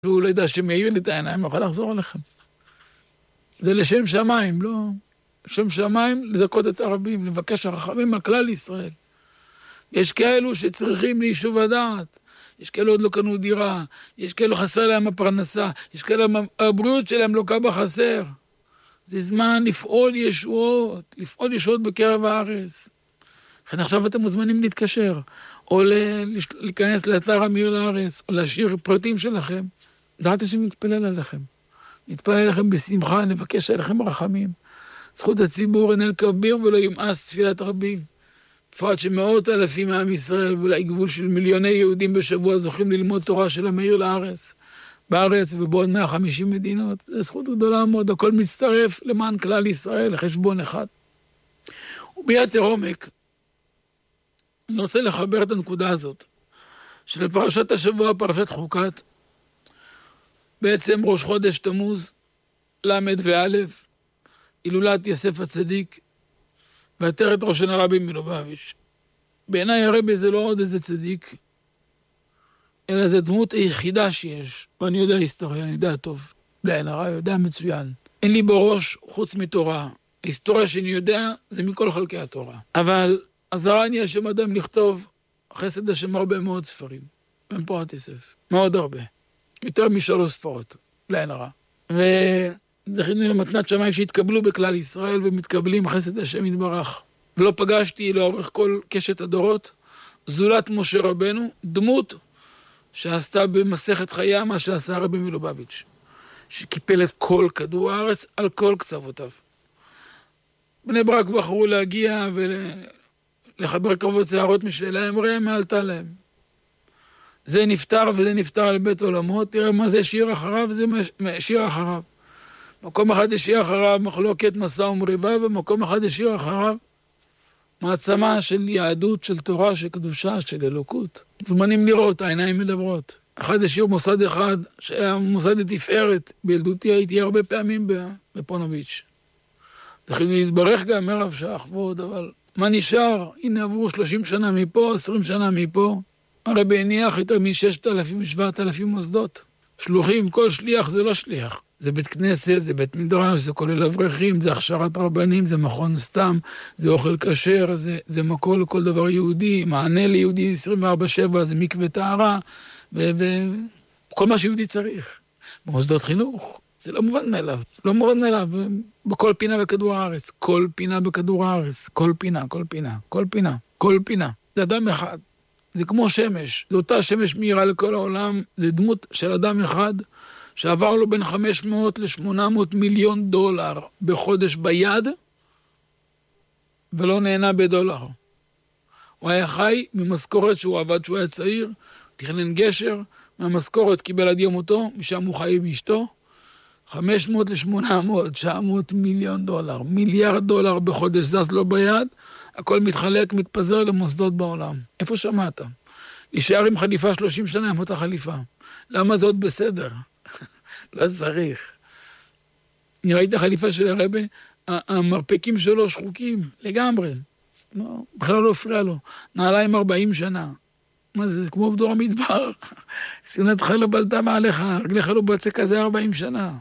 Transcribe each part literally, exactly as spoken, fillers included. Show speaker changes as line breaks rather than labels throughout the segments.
והוא לא ידע שמאיר לי את העיניים, הוא יכול לחזור עליכם. זה לשם שמיים, לא... לשם שמיים, לזכות את הרבים, לבקש הרחמים על כלל ישראל. יש כאלו שצריכים ליישוב הדעת, יש כאלו עוד לא קנו דירה, יש כאלו חסר להם הפרנסה, יש כאלו הבריאות שלהם לוקה בחסר. זה זמן לפעול ישועות, לפעול ישועות בקרב הארץ. לכן עכשיו אתם מוזמנים להתקשר, או להיכנס לאתר אמיר לארץ, או להשאיר פרטים שלכם. דעתי שנתפלל עליכם. נתפלל עליכם בשמחה, נבקש עליכם רחמים. זכות הציבור אנל כביר ולא ימאס תפילת רבים. בפרט שמאות אלפים מעם ישראל, ואולי גבול של מיליוני יהודים בשבוע, זוכים ללמוד תורה של המאיר לארץ. בארץ ובעוד מאה וחמישים מדינות. זו זכות גדולה מאוד, הכל מצטרף למען כלל ישראל, לחשבון אחד. וביתר עומק, אני רוצה לחבר את הנקודה הזאת, של פרשת השבוע, פרשת חוקת, בעצם ראש חודש תמוז, למד ואלף, הילולת יוסף הצדיק, ועטרת ראשון הרבי מלובביץ'. בעיניי הרבי זה לא עוד איזה צדיק, אלא זה דמות היחידה שיש, ואני יודע היסטוריה, אני יודע טוב, לעין הרע, אני יודע מצוין. אין לי בראש חוץ מתורה. ההיסטוריה שאני יודע זה מכל חלקי התורה. אבל עזרני השם אדם לכתוב חסד השם הרבה מאוד ספרים, בן פורת יוסף, מאוד הרבה. יותר משלוש ספרות, לעין הרע. וזכינו למתנת שמיים שהתקבלו בכלל ישראל, ומתקבלים חסד השם יתברך. ולא פגשתי לאורך כל קשת הדורות, זולת משה רבנו, דמות שעשתה במסכת חייה מה שעשה הרבי מלובביץ', שקיפל את כל כדור הארץ על כל קצוותיו. בני ברק בחרו להגיע ולחבר קרבות שערות משלהם, ראה מה עלתה להם. זה נפטר וזה נפטר על בית עולמות, תראה מה זה שיר אחריו וזה שיר אחריו. מקום אחד יש שיר אחריו מחלוקת מסע ומריבה, ומקום אחד יש שיר אחריו מעצמה של יהדות, של תורה, של קדושה, של אלוקות. זמנים לראות, העיניים מדברות. אחד השאיר מוסד אחד, שהיה מוסד לתפארת. בילדותי הייתי הרבה פעמים בפונוביץ'. לכן להתברך גם מרב שח ועוד, אבל מה נשאר? הנה עברו שלושים שנה מפה, עשרים שנה מפה. הרבי הניח יותר מ-ששת אלפים, שבעת אלפים מוסדות. שלוחים, כל שליח זה לא שליח. זה בית כנסת, זה בית מדרש, זה כולל אברכים, זה הכשרת רבנים, זה מכון סתם, זה אוכל כשר, זה, זה מקום לכל דבר יהודי, מענה ליהודי עשרים וארבע שבע, זה מקווה טהרה, וכל מה שיהודי צריך. במוסדות חינוך, זה לא מובן מאליו, לא מובן מאליו, בכל פינה בכדור הארץ, כל פינה בכדור הארץ, כל פינה, כל פינה, כל פינה, כל פינה. זה אדם אחד, זה כמו שמש, זה אותה שמש מהירה לכל העולם, זה דמות של אדם אחד, שעבר לו בין חמש מאות לשמונה מאות מיליון דולר בחודש ביד, ולא נהנה בדולר. הוא היה חי ממשכורת שהוא עבד שהוא היה צעיר, תכנן גשר, מהמשכורת קיבל עד יום מותו, משם הוא חי עם אשתו, חמש מאות לשמונה מאות, תשע מאות מיליון דולר, מיליארד דולר בחודש זז לו ביד, הכל מתחלק, מתפזר למוסדות בעולם. איפה שמעת? להישאר עם חליפה שלושים שנה עם אותה חליפה. למה זה עוד בסדר? לא צריך. אני ראיתי החליפה של הרבי, המרפקים שלו שחוקים, לגמרי. לא, בכלל לא הפריע לו. נעליים ארבעים שנה. מה זה, זה כמו בדור המדבר. סיונתך לא בלטה מעליך, רגליך לא בצק כזה ארבעים שנה.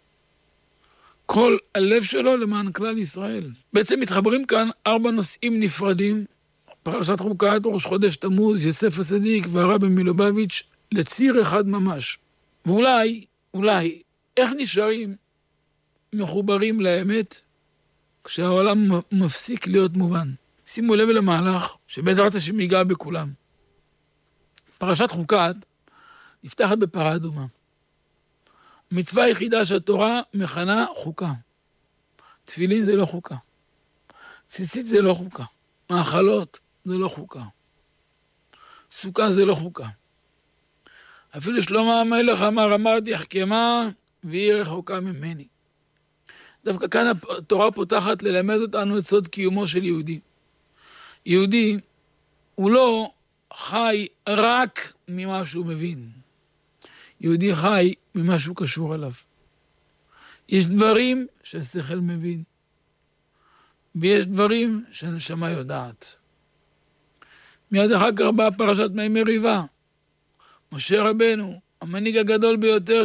כל הלב שלו למען כלל ישראל. בעצם מתחברים כאן ארבע נושאים נפרדים, פרשת חוקת, ראש חודש תמוז, יוסף הצדיק והרבי מלובביץ', לציר אחד ממש. ואולי, אולי, איך נשארים מחוברים לאמת כשהעולם מפסיק להיות מובן? שימו לב למהלך שבעזרת השם ייגע בכולם. פרשת חוקת נפתחת בפרה אדומה. המצווה היחידה שהתורה מכנה חוקה. תפילין זה לא חוקה. ציצית זה לא חוקה. מאכלות זה לא חוקה. סוכה זה לא חוקה. אפילו שלמה המלך אמר, אמרתי החכמה והיא רחוקה ממני. דווקא כאן התורה פותחת ללמד אותנו את סוד קיומו של יהודי. יהודי הוא לא חי רק ממה שהוא מבין. יהודי חי ממה שהוא קשור אליו. יש דברים שהשכל מבין, ויש דברים שהנשמה יודעת. מיד אחר כך באה פרשת מי מריבה. משה רבנו המנהיג הגדול ביותר